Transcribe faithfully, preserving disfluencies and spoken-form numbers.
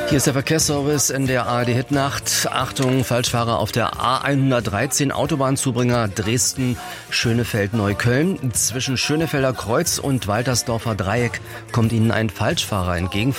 Hier ist der Verkehrsservice in der A R D-Hitnacht. Achtung, Falschfahrer auf der A hundertdreizehn, Autobahnzubringer Dresden-Schönefeld-Neukölln. Zwischen Schönefelder Kreuz und Waltersdorfer Dreieck kommt Ihnen ein Falschfahrer entgegen.